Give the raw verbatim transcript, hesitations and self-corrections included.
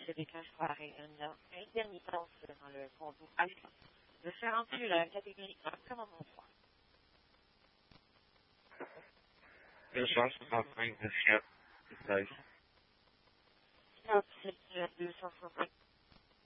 se déclenche par une intermittence dans le conduit alpha. Référent plus la catégorie un, commandement trois. deux cent soixante-cinq de Fiat, seize. Stop, c'est deux cent soixante-cinq.